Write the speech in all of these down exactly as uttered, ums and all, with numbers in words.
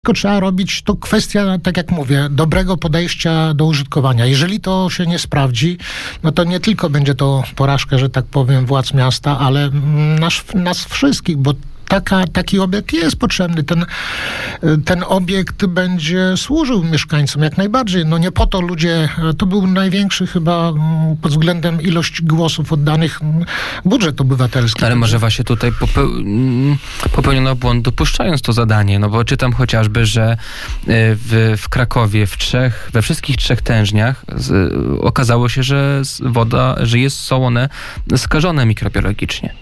Tylko trzeba robić, to kwestia, tak jak mówię, dobrego podejścia do użytkowania. Jeżeli to się nie sprawdzi, no to nie tylko będzie to porażka, że tak powiem, władz miasta, ale nas, nas wszystkich, bo Taka, taki obiekt jest potrzebny. Ten, ten obiekt będzie służył mieszkańcom jak najbardziej. No nie po to ludzie, to był największy chyba pod względem ilości głosów oddanych budżet obywatelski. Ale może właśnie tutaj popeł- popełniono błąd dopuszczając to zadanie, no bo czytam chociażby, że w, w Krakowie w trzech, we wszystkich trzech tężniach z, okazało się, że woda, że jest, są one skażone mikrobiologicznie.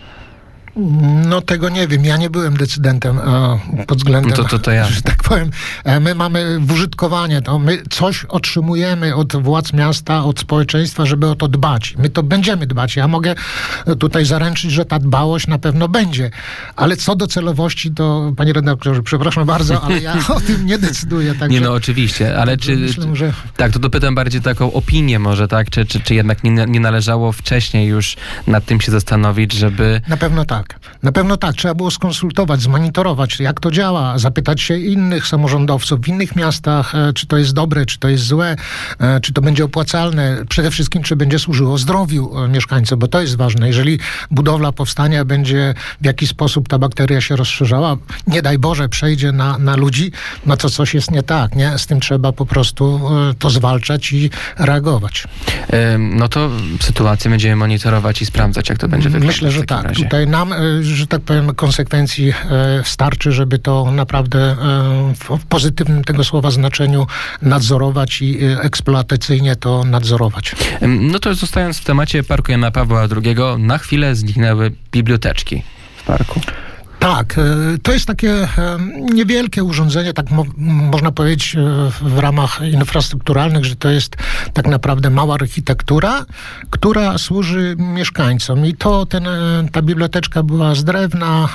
No tego nie wiem. Ja nie byłem decydentem a, pod względem, no to, to, to ja. że tak powiem. My mamy w użytkowanie, to my coś otrzymujemy od władz miasta, od społeczeństwa, żeby o to dbać. My to będziemy dbać. Ja mogę tutaj zaręczyć, że ta dbałość na pewno będzie. Ale co do celowości, to panie redaktorze, przepraszam bardzo, ale ja o tym nie decyduję. Także, nie no, oczywiście, ale czy... Myślę, że... Tak, to dopytam bardziej taką opinię może, tak? Czy, czy, czy jednak nie, nie należało wcześniej już nad tym się zastanowić, żeby... Na pewno tak. Na pewno tak. Trzeba było skonsultować, zmonitorować, jak to działa, zapytać się innych samorządowców w innych miastach, e, czy to jest dobre, czy to jest złe, e, czy to będzie opłacalne. Przede wszystkim, czy będzie służyło zdrowiu e, mieszkańców, bo to jest ważne. Jeżeli budowla powstanie, będzie w jakiś sposób ta bakteria się rozszerzała, nie daj Boże, przejdzie na, na ludzi, no to coś jest nie tak, nie? Z tym trzeba po prostu e, to zwalczać i reagować. No to sytuację będziemy monitorować i sprawdzać, jak to będzie wyglądać. Myślę, że tak. Razie. Tutaj nam, że tak powiem, konsekwencji starczy, żeby to naprawdę w pozytywnym tego słowa znaczeniu nadzorować i eksploatacyjnie to nadzorować. No to zostając w temacie Parku Jana Pawła drugiego, na chwilę zniknęły biblioteczki w parku. Tak, to jest takie niewielkie urządzenie, tak mo- można powiedzieć w ramach infrastrukturalnych, że to jest tak naprawdę mała architektura, która służy mieszkańcom. I to ten, ta biblioteczka była z drewna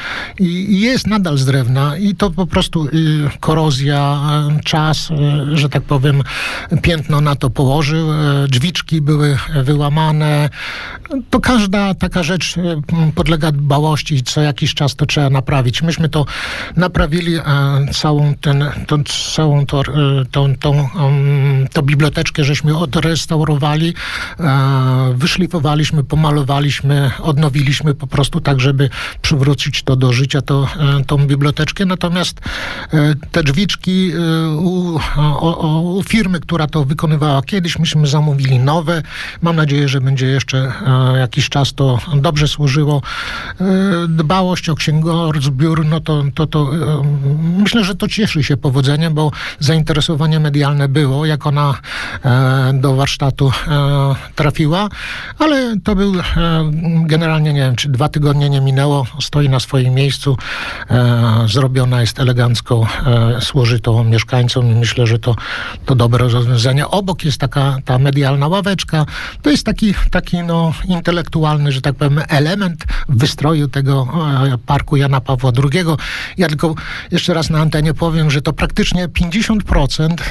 i jest nadal z drewna i to po prostu korozja, czas, że tak powiem, piętno na to położył, drzwiczki były wyłamane. To każda taka rzecz podlega dbałości, co jakiś czas to trzeba naprawić. Myśmy to naprawili, e, całą, ten, tą, całą to, e, tą, tą, um, tą biblioteczkę, żeśmy odrestaurowali, e, wyszlifowaliśmy, pomalowaliśmy, odnowiliśmy po prostu tak, żeby przywrócić to do życia, to, e, tą biblioteczkę. Natomiast e, te drzwiczki e, u, o, o, u firmy, która to wykonywała kiedyś, myśmy zamówili nowe. Mam nadzieję, że będzie jeszcze e, jakiś czas to dobrze służyło. E, dbałość o księgozbiór, no to, to, to e, myślę, że to cieszy się powodzeniem, bo zainteresowanie medialne było, jak ona e, do warsztatu e, trafiła, ale to był e, generalnie, nie wiem, czy dwa tygodnie nie minęło, stoi na swoim miejscu, e, zrobiona jest elegancko, e, służy to mieszkańcom i myślę, że to, to dobre rozwiązanie. Obok jest taka ta medialna ławeczka, to jest taki, taki no, intelektualny, że tak powiem, element w wystroju tego e, Parku Jana Pawła drugiego. Ja tylko jeszcze raz na antenie powiem, że to praktycznie pięćdziesiąt procent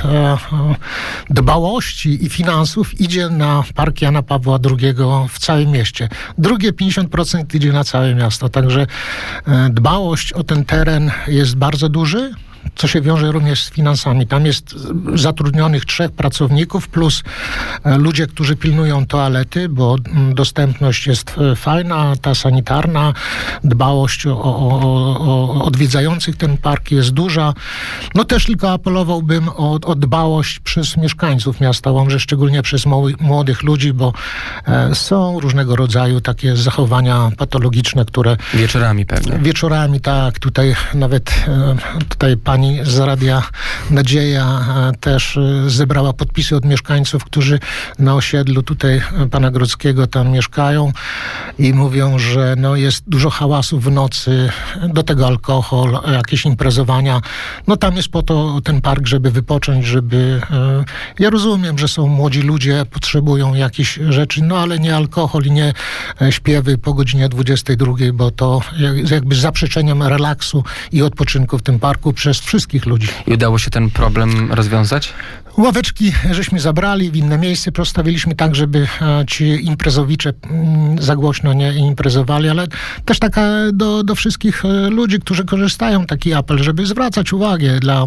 dbałości i finansów idzie na Park Jana Pawła drugiego w całym mieście. Drugie pięćdziesiąt procent idzie na całe miasto. Także dbałość o ten teren jest bardzo duży, co się wiąże również z finansami. Tam jest zatrudnionych trzech pracowników plus ludzie, którzy pilnują toalety, bo dostępność jest fajna, ta sanitarna, dbałość o, o, o odwiedzających ten park jest duża. No też tylko apelowałbym o, o dbałość przez mieszkańców miasta Łomży, szczególnie przez młodych ludzi, bo e, są różnego rodzaju takie zachowania patologiczne, które... Wieczorami pewnie. Wieczorami, tak. Tutaj nawet e, tutaj pani z Radia Nadzieja też zebrała podpisy od mieszkańców, którzy na osiedlu tutaj pana Grodzkiego tam mieszkają i mówią, że no jest dużo hałasu w nocy, do tego alkohol, jakieś imprezowania. No tam jest po to ten park, żeby wypocząć, żeby... Ja rozumiem, że są młodzi ludzie, potrzebują jakichś rzeczy, no ale nie alkohol i nie śpiewy po godzinie dwudziestej drugiej, bo to jakby z zaprzeczeniem relaksu i odpoczynku w tym parku przez wszystkich ludzi. I udało się też ten problem rozwiązać? Ławeczki żeśmy zabrali, w inne miejsce prostawiliśmy tak, żeby e, ci imprezowicze mm, za głośno nie imprezowali, ale też taka do, do wszystkich e, ludzi, którzy korzystają, taki apel, żeby zwracać uwagę dla